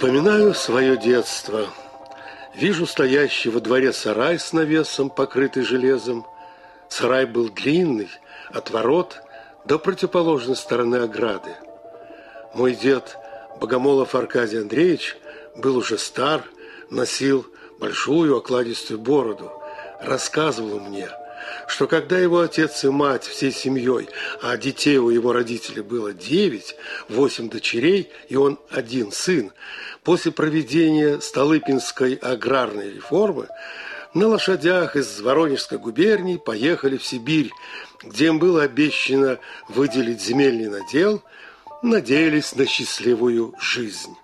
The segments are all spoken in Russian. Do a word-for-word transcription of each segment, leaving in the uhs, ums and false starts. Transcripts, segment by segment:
Вспоминаю свое детство. Вижу стоящий во дворе сарай с навесом, покрытый железом. Сарай был длинный, от ворот до противоположной стороны ограды. Мой дед Богомолов Аркадий Андреевич был уже стар, носил большую окладистую бороду. Рассказывал мне, что когда его отец и мать всей семьей, а детей у его родителей было девять, восемь дочерей и он один сын, после проведения Столыпинской аграрной реформы на лошадях из Воронежской губернии поехали в Сибирь, где им было обещано выделить земельный надел, надеялись на счастливую жизнь.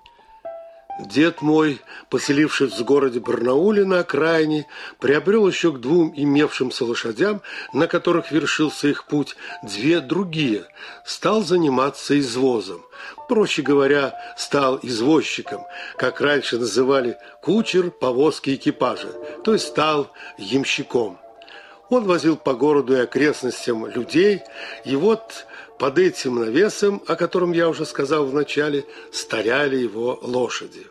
Дед мой, поселившись в городе Барнауле на окраине, приобрел еще к двум имевшимся лошадям, на которых вершился их путь, две другие, стал заниматься извозом. Проще говоря, стал извозчиком, как раньше называли кучер повозки экипажа, то есть стал ямщиком. Он возил по городу и окрестностям людей, и вот под этим навесом, о котором я уже сказал в начале, стояли его лошади.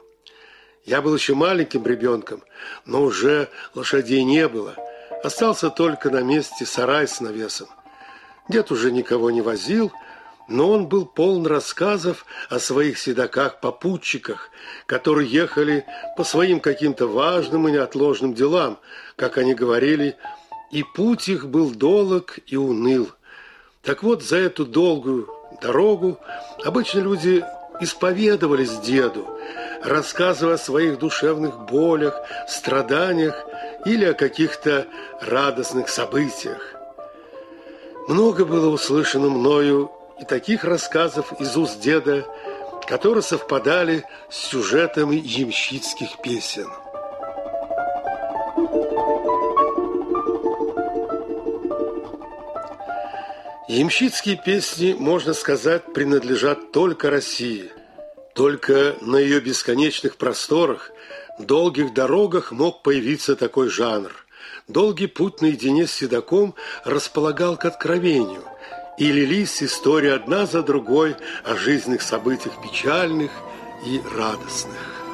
Я был еще маленьким ребенком, но уже лошадей не было. Остался только на месте сарай с навесом. Дед уже никого не возил, но он был полон рассказов о своих седаках-попутчиках, которые ехали по своим каким-то важным и неотложным делам, как они говорили, и путь их был долг и уныл. Так вот, за эту долгую дорогу обычно люди исповедовались деду, рассказывая о своих душевных болях, страданиях или о каких-то радостных событиях. Много было услышано мною и таких рассказов из уст деда, которые совпадали с сюжетами ямщицких песен. Ямщицкие песни, можно сказать, принадлежат только России. Только на ее бесконечных просторах, долгих дорогах мог появиться такой жанр. Долгий путь наедине с седаком располагал к откровению, и лились истории одна за другой о жизненных событиях печальных и радостных.